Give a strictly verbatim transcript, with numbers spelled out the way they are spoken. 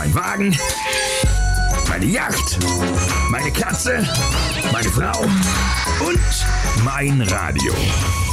Mein Wagen, meine Yacht, meine Katze, meine Frau und mein Radio.